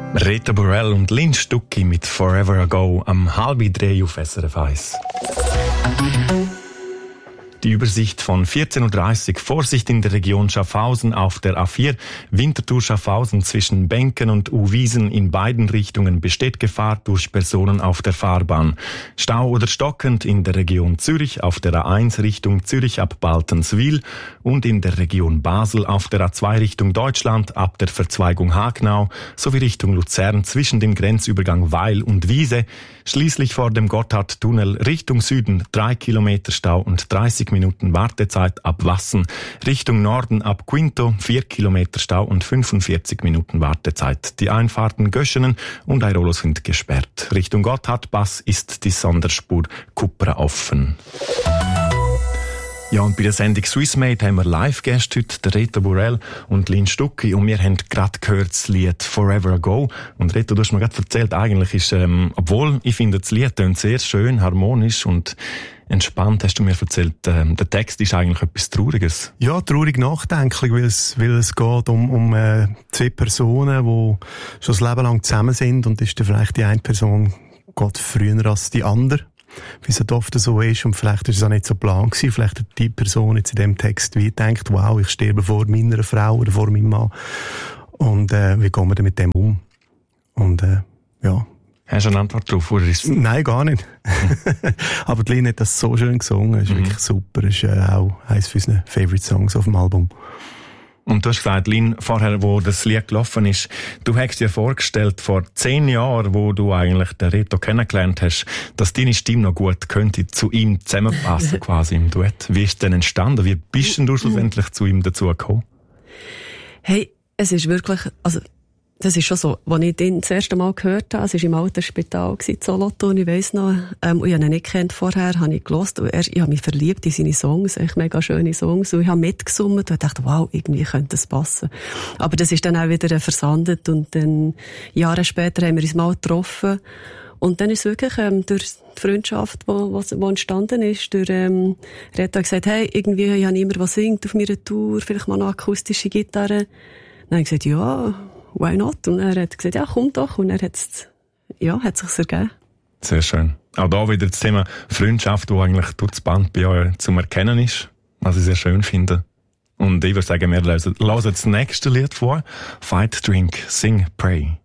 Rita Burrell und Lynn Stucki mit Forever Ago am 2:30 auf SRF 1. Die Übersicht von 14.30 Uhr. Vorsicht in der Region Schaffhausen auf der A4. Winterthur-Schaffhausen zwischen Benken und Uwiesen in beiden Richtungen besteht Gefahr durch Personen auf der Fahrbahn. Stau oder stockend in der Region Zürich auf der A1 Richtung Zürich ab Baltenswil und in der Region Basel auf der A2 Richtung Deutschland ab der Verzweigung Hagnau sowie Richtung Luzern zwischen dem Grenzübergang Weil und Wiese. Schließlich vor dem Gotthardtunnel Richtung Süden 3 Kilometer Stau und 30 Minuten Wartezeit ab Wassen. Richtung Norden ab Quinto 4 Kilometer Stau und 45 Minuten Wartezeit. Die Einfahrten Göschenen und Airolo sind gesperrt. Richtung Gotthardpass ist die Sonderspur Kupra offen. Ja, und bei der Sendung Swissmade haben wir Live-Gäste heute, der Rita Burrell und Lynn Stucki. Und wir haben gerade gehört das Lied Forever Ago. Und Rita, du hast mir gerade erzählt, eigentlich ist, obwohl ich finde, das Lied tönt sehr schön, harmonisch und entspannt, hast du mir erzählt, der Text ist eigentlich etwas Trauriges. Ja, traurig nachdenklich, weil es geht um zwei Personen, die schon das Leben lang zusammen sind und ist dann vielleicht die eine Person geht früher als die andere. Wie es oft so ist, und vielleicht ist es auch nicht so geplant gewesen, vielleicht hat die Person jetzt in dem Text wie gedacht, wow, ich sterbe vor meiner Frau oder vor meinem Mann. Und wie gehen wir denn mit dem um? Und ja. Hast du eine Antwort darauf? Oder ist Nein, gar nicht. Aber die Lynn hat das so schön gesungen, ist wirklich super, ist auch eines von unseren Favorite Songs auf dem Album. Und du hast gesagt, Lynn, vorher, wo das Lied gelaufen ist, du hast dir vorgestellt, vor 10 Jahren, wo du eigentlich den Reto kennengelernt hast, dass deine Stimme noch gut könnte zu ihm zusammenpassen, quasi im Duett. Wie ist denn entstanden? Wie bist denn du schlussendlich zu ihm dazu gekommen? Hey, es ist wirklich, also, das ist schon so, als ich ihn das erste Mal gehört habe, es war im Altersspital in Solothurn, ich weiss noch, und ich habe ihn nicht gekannt vorher, habe ich gehört, und ich habe mich verliebt in seine Songs, echt mega schöne Songs, und ich habe mitgesummt und dachte, wow, irgendwie könnte das passen. Aber das ist dann auch wieder versandet, und dann, Jahre später haben wir uns mal getroffen, und dann ist es wirklich, durch die Freundschaft, die entstanden ist, durch, Reto hat gesagt, hey, irgendwie, ich habe niemand, der singt auf meiner Tour, vielleicht mal eine akustische Gitarre. Dann habe ich gesagt, ja, why not? Und er hat gesagt, ja, komm doch. Und er hat sich's ergeben. Sehr schön. Auch da wieder das Thema Freundschaft, wo eigentlich durch das Band bei euch zum Erkennen ist, was ich sehr schön finde. Und ich würde sagen, wir hören das nächste Lied vor. Fight, Drink, Sing, Pray.